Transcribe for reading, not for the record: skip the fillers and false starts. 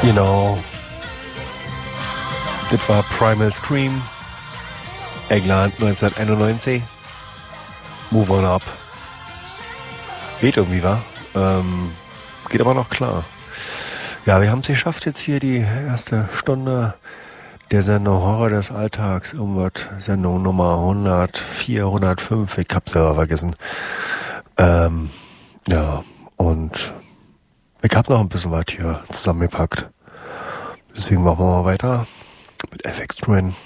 Genau. Das war Primal Scream, England 1991. Move on up. Geht irgendwie, wa? Geht aber noch klar. Ja, wir haben es geschafft jetzt hier die erste Stunde der Sendung Horror des Alltags. Irgendwas, Sendung Nummer 104, 105. Ich hab's selber vergessen. Ja, und ich hab noch ein bisschen was hier zusammengepackt. Deswegen machen wir mal weiter mit FX Twin.